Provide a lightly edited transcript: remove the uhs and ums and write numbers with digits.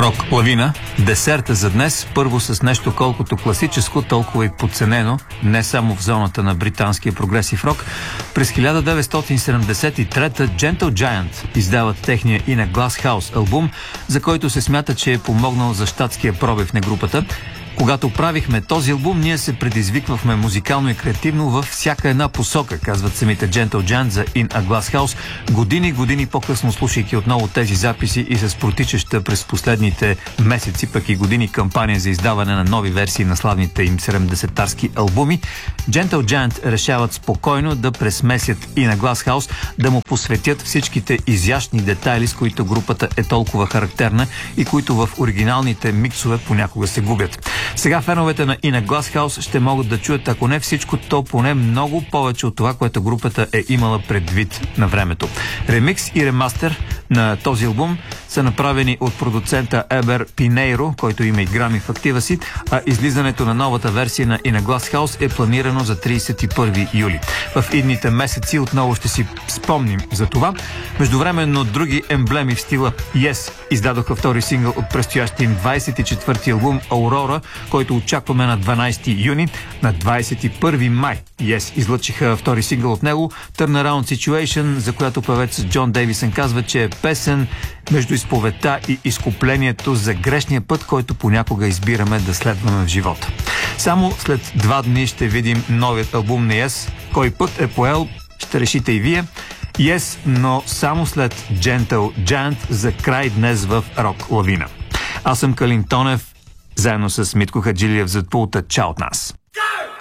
Рок лавина, десерта за днес, първо с нещо колкото класическо, толкова и подценено, не само в зоната на британския прогресив рок. През 1973 Gentle Giant издават техния In a Glass House албум, за който се смята, че е помогнал за щатския пробив на групата. Когато правихме този албум, ние се предизвиквахме музикално и креативно във всяка една посока, казват самите Gentle Giant за In a Glass House. Години по-късно, слушайки отново тези записи и с протичаща през последните месеци, пък и години кампания за издаване на нови версии на славните им 70-тарски албуми, Gentle Giant решават спокойно да пресмесят In a Glass House, да му посветят всичките изящни детайли, с които групата е толкова характерна и които в оригиналните миксове понякога се губят. Сега феновете на In a Glass House ще могат да чуят, ако не всичко, то поне много повече от това, което групата е имала предвид на времето. Ремикс и ремастер на този албум са направени от продуцента Ебер Пинейро, който има и грами в актива си, а излизането на новата версия на In a Glass House е планирано за 31 юли. В идните месеци отново ще си спомним за това. Междувременно други емблеми в стила Yes издадоха втори сингъл от предстоящия им 24-ти албум Aurora, който очакваме на 12 юни. На 21 май Yes излъчиха втори сингъл от него Turnaround Situation, за която певец Джон Дейвисън казва, че е песен между изповедта и изкуплението за грешния път, който понякога избираме да следваме в живота. Само след 2 дни ще видим новият албум на Yes. Кой път е поел, ще решите и вие. Yes, но само след Gentle Giant за край днес в Рок лавина. Аз съм Калин Тонев, заедно с Митко Хаджилиев зад пулта. Чао от нас!